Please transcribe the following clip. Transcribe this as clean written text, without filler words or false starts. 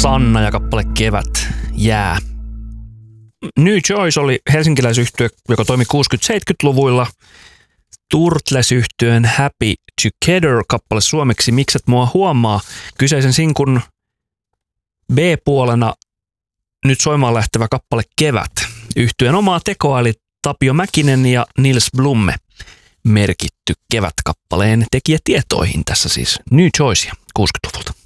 Sanna ja kappale Kevät jää. New Choice oli helsinkiläisyhtye, joka toimi 60-70-luvuilla. Turtles-yhtyön Happy Together-kappale suomeksi Mikset mua huomaa. Kyseisen sinkun B-puolena nyt soimaan lähtevä kappale Kevät. Yhtyeen omaa tekoa eli Tapio Mäkinen ja Nils Blumme merkitty Kevät-kappaleen tekijätietoihin. Tässä siis New Choicea 60-luvulta.